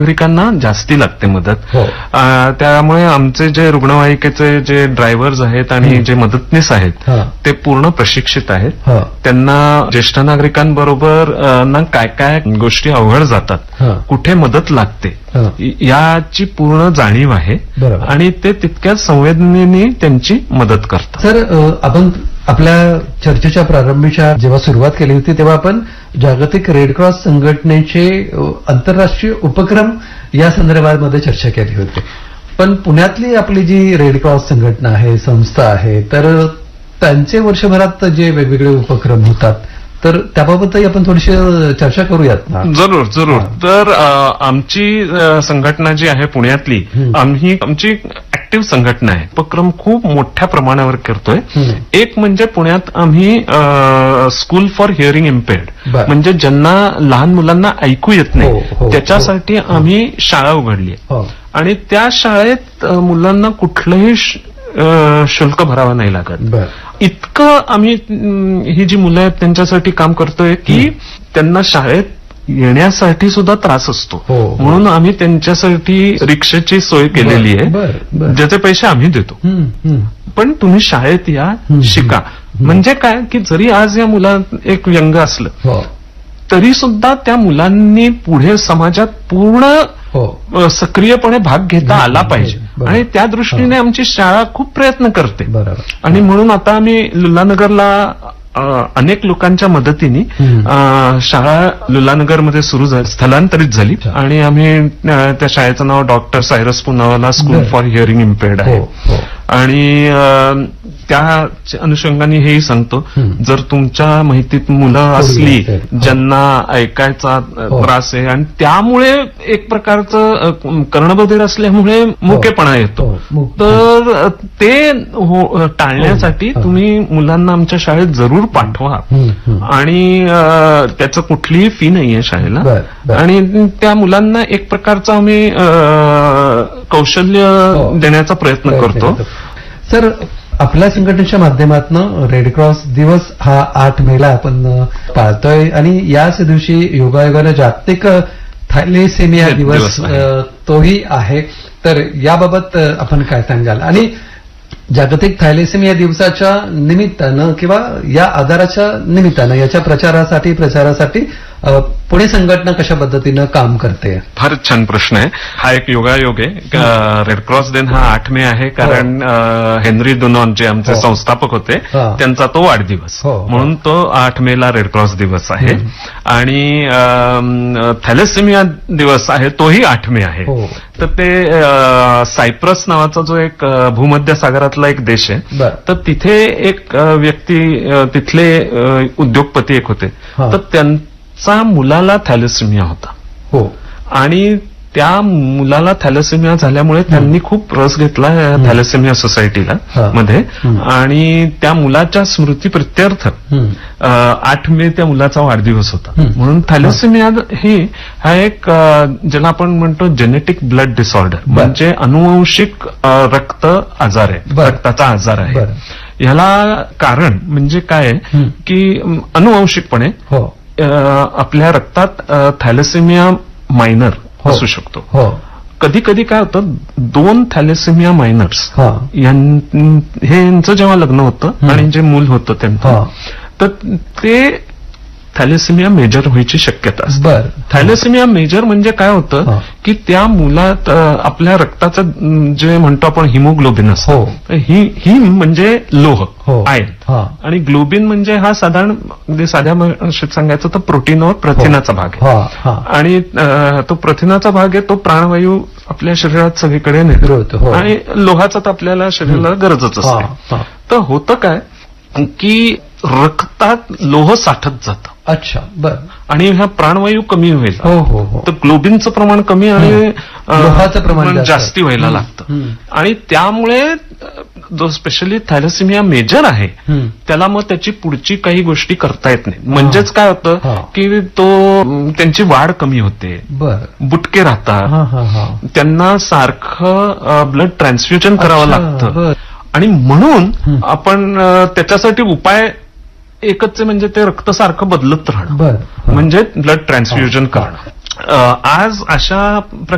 नागरिकांना जास्ती लागते मदत. हो. त्यामुळे आमचे जे रुग्णवाहिकेचे जे ड्रायव्हर्स आहेत आणि जे मदतनीस आहेत हा. ते पूर्ण प्रशिक्षित आहेत. हा. त्यांना ज्येष्ठ नागरिकांबरोबर ना काय काय गोष्टी अवघड जातात, हा. कुठे मदत लागते हा. याची पूर्ण जाणीव आहे बरोबर. आणि ते तितक्याच संवेदनेने त्यांची मदत करतात. सर, आपण आपल्या चर्चेच्या प्रारंभीच्या जेव्हा सुरुवात केली होती तेव्हा आपण जागतिक रेड क्रॉस संघटनेचे आंतरराष्ट्रीय उपक्रम या संदर्भामध्ये चर्चा केली होती. पण पुण्यातली आपली जी रेड क्रॉस संघटना आहे, संस्था आहे, तर त्यांचे वर्षभरात जे वेगवेगळे उपक्रम होतात, तर त्याबाबतही आपण थोडीशी चर्चा करूयात ना. जरूर जरूर. तर आमची संघटना जी आहे पुण्यातली, आमची ऍक्टिव्ह संघटना आहे. उपक्रम खूप मोठ्या प्रमाणावर करतोय. एक म्हणजे पुण्यात आम्ही स्कूल फॉर हिअरिंग इम्पेअर्ड, म्हणजे ज्यांना लहान मुलांना ऐकू येत नाही त्याच्यासाठी आम्ही शाळा उघडली आहे. आणि त्या शाळेत मुलांना कुठलंही शुल्क भरावं नाही लागत. इतकं आम्ही ही जी मुलं आहेत त्यांच्यासाठी काम करतोय की त्यांना शाळेत येण्यासाठी सुद्धा त्रास असतो. म्हणून आम्ही त्यांच्यासाठी रिक्षाची सोय केलेली आहे, ज्याचे पैसे आम्ही देतो. पण तुम्ही शाळेत या, शिका. म्हणजे काय की जरी आज या मुलात एक व्यंग असलं तरी सुद्धा त्या मुलांनी पुढे समाजात पूर्ण सक्रियपणे भाग घेता आला पाहिजे. आणि त्या दृष्टीने आमची शाळा खूप प्रयत्न करते. आणि म्हणून आता आम्ही लुलानगरला अनेक लोकांच्या मदतीने शाळा लुलानगरमध्ये सुरू झाली, स्थलांतरित झाली. आणि आम्ही त्या शाळेचं नाव doctor Cyrus Poonawalla school for hearing इम्पेअर्ड आहे. आणि त्या अनुषंगाने हेही सांगतो, जर तुमच्या माहितीत मुलं असली ज्यांना ऐकायचा त्रास आहे आणि त्यामुळे एक प्रकारचं कर्णबधिर असल्यामुळे मुकेपणा येतो, तर ते टाळण्यासाठी तुम्ही मुलांना आमच्या शाळेत जरूर पाठवा. आणि त्याचं कुठलीही फी नाहीये शाळेला. आणि त्या मुलांना एक प्रकारचं आम्ही कौशल्य देण्याचा प्रयत्न करतो. सर, आपल्या संघटनेच्या माध्यमातून रेड क्रॉस दिवस हा 8 मेला आपण पाळतोय आणि याच दिवशी योगायोगाने जागतिक थॅलेसेमिया दिवस तोही आहे. तर याबाबत आपण काय सांगाल? आणि जागतिक थॅलेसेमिया दिवसाच्या निमित्तानं किंवा या आजाराच्या निमित्तानं याच्या प्रचारासाठी पुणे संघटना कशा पद्धतीनं काम करते? फारच छान प्रश्न आहे हा. एक योगायोग आहे. रेड क्रॉस दिन हा 8 मे आहे, कारण हेनरी डुनॉन जे आमचे संस्थापक होते त्यांचा तो वाढदिवस, म्हणून तो 8 मेला रेड क्रॉस दिवस आहे. आणि थॅलेसेमिया दिवस आहे तोही 8 मे आहे. तर ते सायप्रस नावाचा जो एक भूमध्य सागरातला एक देश आहे, तर तिथे एक व्यक्ती, तिथले उद्योगपती एक होते, तर त्यांचा मुलाला थॅलेसेमिया होता. आणि त्या मुलाला थॅलेसेमिया झाल्यामुळे त्यांनी खूप रस घेतला थॅलेसेमिया सोसायटीला मध्ये. आणि त्या मुलाच्या स्मृतीप्रित्यर्थ 8 मे त्या मुलाचा वाढदिवस होता. म्हणून थॅलेसेमिया हा एक ज्याला आपण म्हणतो जेनेटिक ब्लड डिसऑर्डर, म्हणजे अनुवंशिक रक्त आजार आहे, रक्ताचा आजार आहे. ह्याला कारण म्हणजे काय की अनुवंशिकपणे आपल्या रक्तात थॅलेसेमिया मायनर असू शकतो. कधी कधी काय होतं, 2 थॅलेसेमिया मायनर्स यांचं जेव्हा लग्न होतं आणि जे मूल होतं त्यांचं, तर ते थॅलेसेमिया मेजर व्हायची शक्यता असते. थॅलेसेमिया मेजर म्हणजे काय होतं की त्या मुलात आपल्या रक्ताचं जे म्हणतो आपण हिमोग्लोबिन असतं, ही म्हणजे लोह, आयर्न. आणि ग्लोबिन म्हणजे हा साधारण साध्या भाषेत सांगायचं तर प्रोटीनवर प्रथिनाचा भाग आहे. आणि तो प्रथिनाचा भाग आहे, तो प्राणवायू आपल्या शरीरात सगळीकडे नेतो. आणि लोहाचा तर आपल्याला शरीराला गरजच असते. तर होतं काय की रक्तात लोह साठत जातं. अच्छा, बर. आणि ह्या प्राणवायू कमी होईल, तर ग्लोबिनचं प्रमाण कमी आणि लोहाचं प्रमाण जास्ती व्हायला लागतं. आणि त्यामुळे जो स्पेशली थॅलेसेमिया मेजर आहे त्याला मग त्याची पुढची काही गोष्टी करता येत नाही. म्हणजेच काय होतं की त्यांची वाढ कमी होते, बुटके राहतात, त्यांना सारखं ब्लड ट्रान्सफ्युजन करावं लागतं. आणि म्हणून आपण त्याच्यासाठी उपाय एकच आहे, म्हणजे ते रक्त सारखं बदलत राहणं, म्हणजे ब्लड ट्रान्सफ्युजन करणं. आज अशा